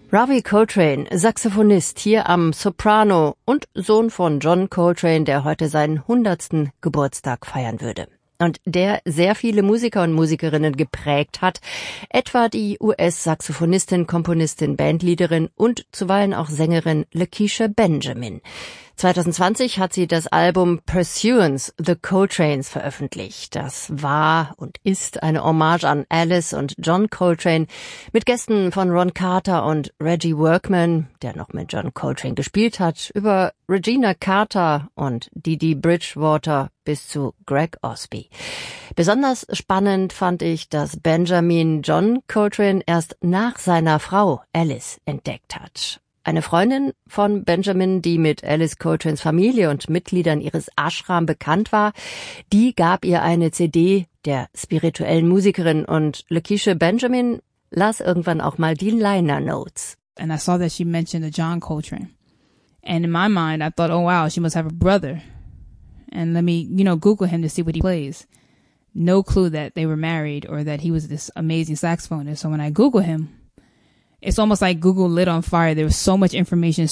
Ravi Coltrane, Saxophonist, hier am Soprano und Sohn von John Coltrane, der heute seinen 100. Geburtstag feiern würde. Und der sehr viele Musiker und Musikerinnen geprägt hat, etwa die US-Saxophonistin, Komponistin, Bandleaderin und zuweilen auch Sängerin Lakecia Benjamin. 2020 hat sie das Album Pursuance, The Coltranes veröffentlicht. Das war und ist eine Hommage an Alice und John Coltrane mit Gästen von Ron Carter und Reggie Workman, der noch mit John Coltrane gespielt hat, über Regina Carter und Dee Bridgewater bis zu Greg Osby. Besonders spannend fand ich, dass Benjamin John Coltrane erst nach seiner Frau Alice entdeckt hat. Eine Freundin von Benjamin, die mit Alice Coltranes Familie und Mitgliedern ihres Ashram bekannt war, die gab ihr eine CD der spirituellen Musikerin und Lakecia Benjamin las irgendwann auch mal die Liner Notes. And I saw that she mentioned a John Coltrane. And in my mind, I thought, oh wow, she must have a brother. And let me, Google him to see what he plays. No clue that they were married or that he was this amazing saxophonist. So when I Google him, it's almost like Google lit on fire. There was so much information,